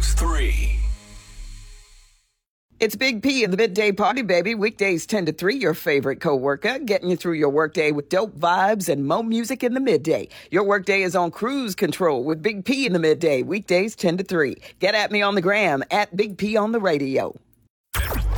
106.3. It's Big P in the Midday Party, baby. Weekdays 10 to 3, your favorite co-worker, getting you through your workday with dope vibes and mo music in the midday. Your workday is on cruise control with Big P in the midday. Weekdays 10 to 3. Get at me on the gram, at Big P on the radio.